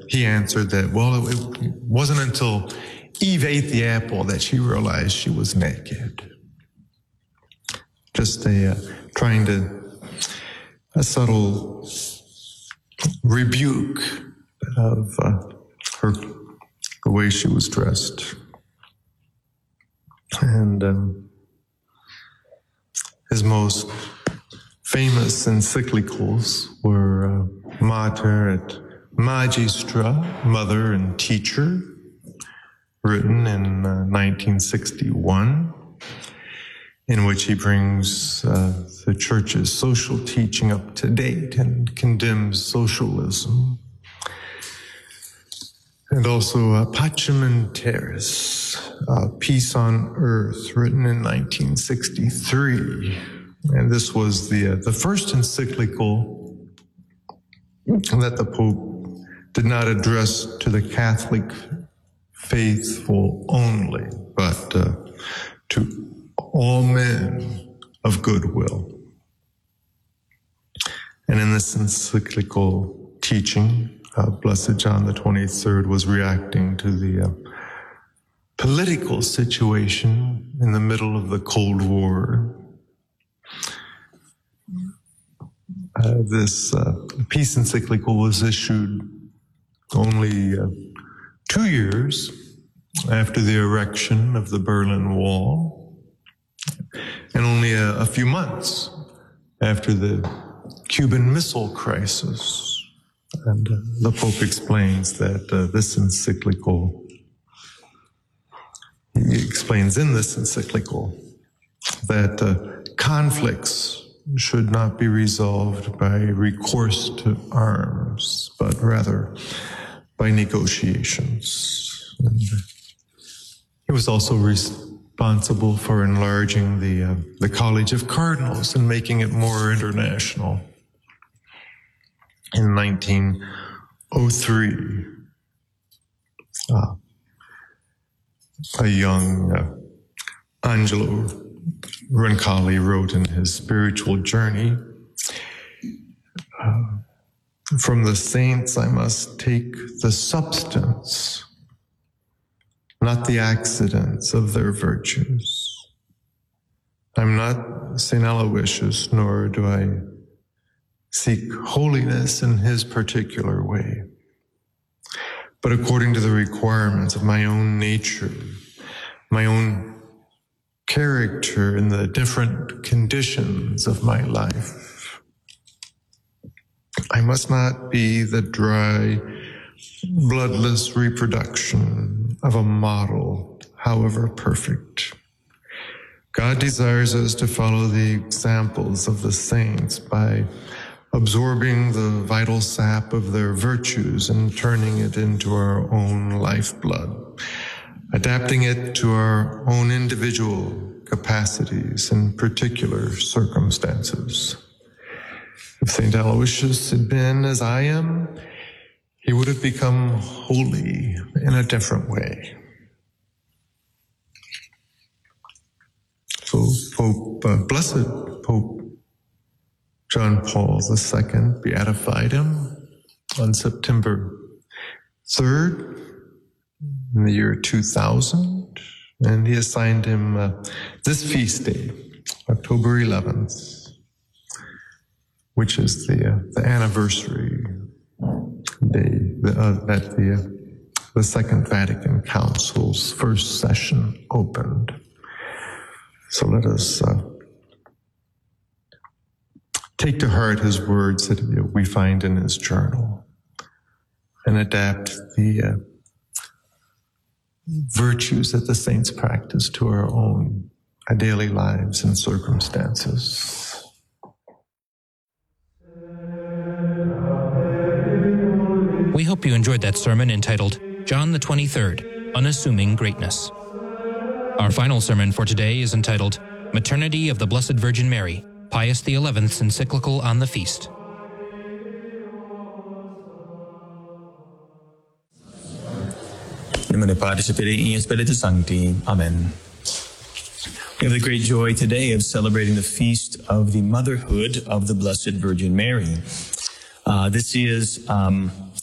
he answered that, well, it wasn't until Eve ate the apple that she realized she was naked. Just trying to, a subtle rebuke of her, the way she was dressed. And his most famous encyclicals were Mater et Magistra, Mother and Teacher, written in 1961, in which he brings the church's social teaching up to date and condemns socialism. And also Pacem in Terris, Peace on Earth, written in 1963. And this was the first encyclical that the Pope did not address to the Catholic faithful only, but to all men of goodwill. And in this encyclical teaching, Blessed John the 23rd was reacting to the political situation in the middle of the Cold War. This peace encyclical was issued only 2 years after the erection of the Berlin Wall, and only a few months after the Cuban Missile Crisis. And the Pope explains that this encyclical, he explains in this encyclical that conflicts should not be resolved by recourse to arms, but rather by negotiations. And he was also responsible for enlarging the College of Cardinals and making it more international. In 1903, a young Angelo Roncalli wrote in his spiritual journey, from the saints I must take the substance, not the accidents of their virtues. I'm not St. Aloysius, nor do I seek holiness in his particular way, but according to the requirements of my own nature, my own character in the different conditions of my life. I must not be the dry, bloodless reproduction of a model, however perfect. God desires us to follow the examples of the saints by absorbing the vital sap of their virtues and turning it into our own lifeblood, adapting it to our own individual capacities and particular circumstances. If St. Aloysius had been as I am, he would have become holy in a different way. So Blessed Pope John Paul II beatified him on September 3rd in the year 2000, and he assigned him this feast day, October 11th, which is the anniversary day that the Second Vatican Council's first session opened. So let us take to heart his words that we find in his journal and adapt the virtues that the saints practice to our own daily lives and circumstances. We hope you enjoyed that sermon entitled John the 23rd, Unassuming Greatness. Our final sermon for today is entitled Maternity of the Blessed Virgin Mary, Pius XI's encyclical on the feast. In nomine Patris et Filii et Spiritus Sancti. Amen. We have the great joy today of celebrating the feast of the motherhood of the Blessed Virgin Mary. This is